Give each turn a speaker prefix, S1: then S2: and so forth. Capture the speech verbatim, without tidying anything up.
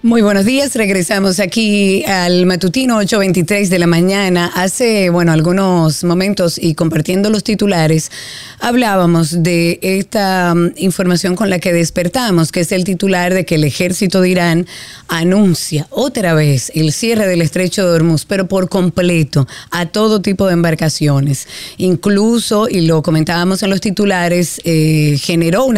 S1: Muy buenos días, regresamos aquí al matutino ocho veintitrés de la mañana. Hace, bueno, algunos momentos y compartiendo los titulares, hablábamos de esta um, información con la que despertamos, que es el titular de que el ejército de Irán anuncia otra vez el cierre del estrecho de Hormuz, pero por completo, a todo tipo de embarcaciones. Incluso, y lo comentábamos en los titulares, eh, generó una